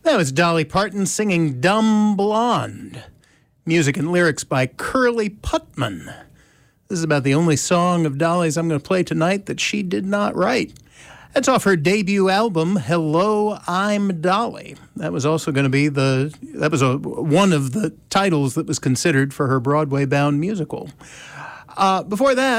That was Dolly Parton singing Dumb Blonde. Music and lyrics by Curly Putman. This is about the only song of Dolly's I'm going to play tonight that she did not write. That's off her debut album, Hello, I'm Dolly. That was also going to be one of the titles that was considered for her Broadway-bound musical. Before that,